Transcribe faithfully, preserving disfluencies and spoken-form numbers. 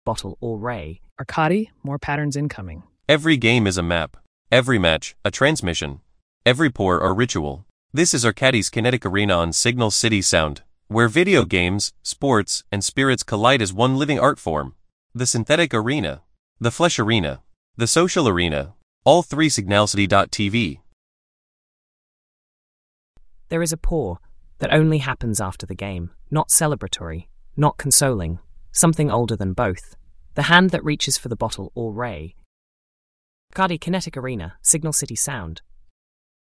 bottle, or ray. Arkady, more patterns incoming. Every game is a map. Every match, a transmission. Every pour, a ritual. This is Arkady's Kinetic Arena on Signal City Sound, where video games, sports, and spirits collide as one living art form. The synthetic arena, the flesh arena, the social arena, all three signalcity dot t v. There is a pour that only happens after the game, not celebratory, not consoling, something older than both. The hand that reaches for the bottle or ray. Arkady Kinetic Arena, Signal City Sound.